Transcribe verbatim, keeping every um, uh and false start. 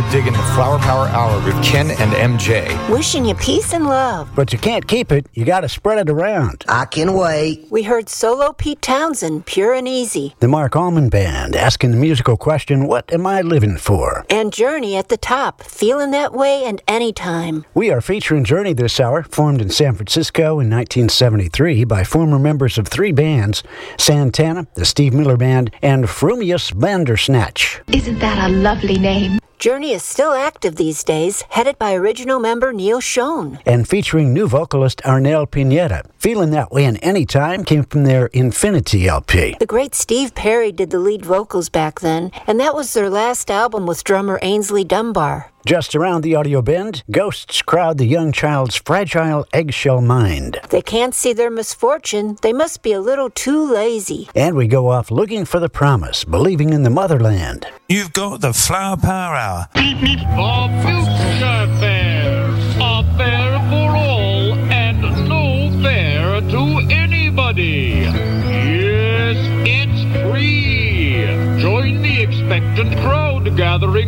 digging the Flower Power Hour with Ken and M J. Wishing you peace and love. But you can't keep it. You got to spread it around. I can wait. We heard solo Pete Townsend, Pure and Easy. The Mark Allman Band asking the musical question, what am I living for? And Journey at the top, Feeling That Way and Anytime. We are featuring Journey this hour, formed in San Francisco in nineteen seventy-three by former members of three bands, Santana, the Steve Miller Band, and Frumious Bandersnatch. Isn't that a lovely name? Journey is still active these days, headed by original member Neil Schon. And featuring new vocalist Arnel Pineda. Feeling That Way and Anytime came from their Infinity L P. The great Steve Perry did the lead vocals back then, and that was their last album with drummer Ainsley Dunbar. Just around the audio bend, ghosts crowd the young child's fragile eggshell mind. If they can't see their misfortune, they must be a little too lazy. And we go off looking for the promise, believing in the motherland. You've got the Flower Power Hour. Our future fairs are fair for all and no fair to anybody. Yes, it's free. Join the expectant crowd gathering